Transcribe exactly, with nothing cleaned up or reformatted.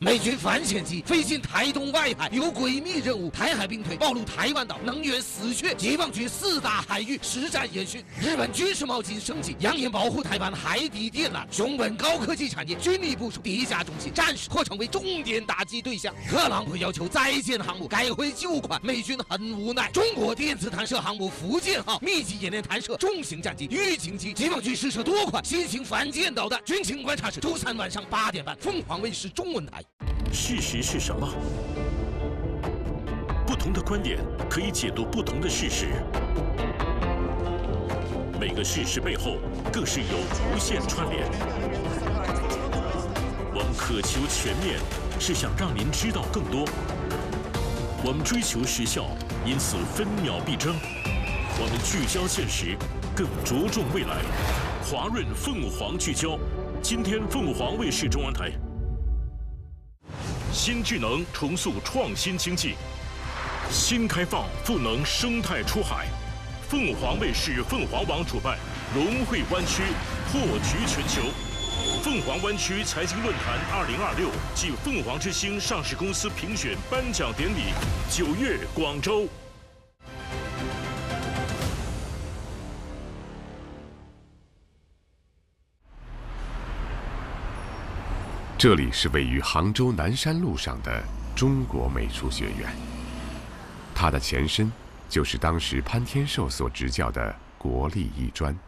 美军反潜机飞进台东外海，有诡秘任务。台海兵推暴露台湾岛能源死穴，解放军四大海域实战演训。日本军事冒进升级，扬言保护台湾海底电缆。熊本高科技产业军力部署地下中心，暂时或成为重点打击对象。特朗普要求再建航母，改回旧款，美军很无奈。中国电子弹射航母福建号密集演练弹射重型战机预警机，解放军试射多款新型反舰导弹。军情观察室周三晚上八点半，凤凰卫视中文台。 事实是什么？不同的观点可以解读不同的事实，每个事实背后更是有无限串联。我们渴求全面，是想让您知道更多。我们追求时效，因此分秒必争。我们聚焦现实，更着重未来。华润凤凰聚焦，今天凤凰卫视中文台。新智能重塑创新经济，新开放赋能生态出海。凤凰卫视凤凰网主办融汇湾区，破局全球。凤凰湾区财经论坛二零二六暨凤凰之星上市公司评选颁奖典礼，九月广州。 这里是位于杭州南山路上的中国美术学院，它的前身就是当时潘天寿所执教的国立艺专。